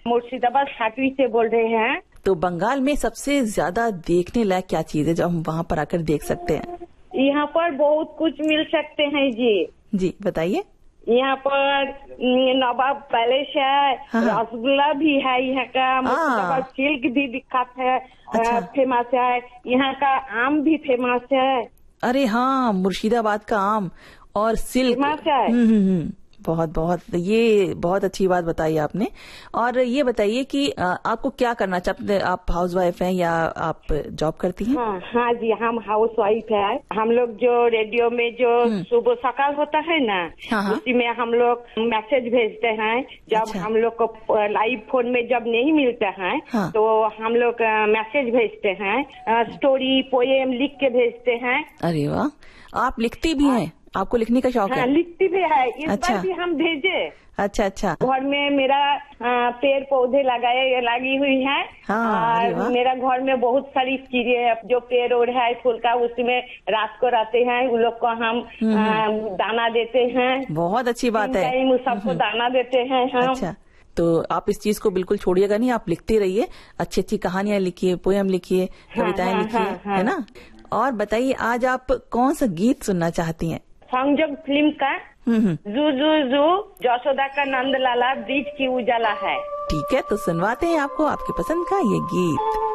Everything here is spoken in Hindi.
मुर्शिदाबाद छाटवी से बोल रहे हैं। तो बंगाल में सबसे ज्यादा देखने लायक क्या चीज है जो हम वहाँ पर आकर देख सकते हैं? यहाँ पर बहुत कुछ मिल सकते हैं जी। जी बताइए। यहाँ पर नवाब पैलेस है, हाँ। रसगुल्ला भी है यहाँ का, मुर्शिदाबाद सिल्क भी विख्यात है, अच्छा। फेमस है। यहाँ का आम भी फेमस है। अरे हाँ, मुर्शिदाबाद का आम और सिल्क फेमस है। बहुत बहुत, ये बहुत अच्छी बात बताई आपने। और ये बताइए कि आपको क्या करना चाहते हैं? आप हाउस वाइफ हैं या आप जॉब करती हैं? हाँ जी, हम हाउस वाइफ है। हम लोग जो रेडियो में जो सुबह सकाल होता है ना, हाँ। उसी में हम लोग मैसेज भेजते हैं। जब अच्छा। हम लोग को लाइव फोन में जब नहीं मिलते हैं, हाँ। तो हम लोग मैसेज भेजते हैं, स्टोरी पोएम लिख के भेजते हैं। अरे वाह, आप लिखती भी हैं? आपको लिखने का शौक है? हाँ, लिखती भी है। इस अच्छा। बार भी हम भेजे। अच्छा अच्छा। घर में मेरा पेड़ पौधे लगी हुई है। हाँ, अरे वाह। मेरा घर में बहुत सारी चीजें है, जो पेड़ ओड़ है फूल का, उसमें रात को रहते हैं उन लोग को हम दाना देते हैं। बहुत अच्छी बात है। टाइम सबको दाना देते हैं हम। अच्छा, तो आप इस चीज को बिल्कुल छोड़िएगा नहीं, आप लिखते रहिए, अच्छी अच्छी कहानियां लिखिए, पोयम लिखिए, कविताएं लिखिए, है ना। और बताइए, आज आप कौन सा गीत सुनना चाहती हैं? संजोग फिल्म का जू जू जू जसोदा का नंद लाला ब्रिज की उजाला है। ठीक है, तो सुनवाते हैं आपको आपके पसंद का ये गीत।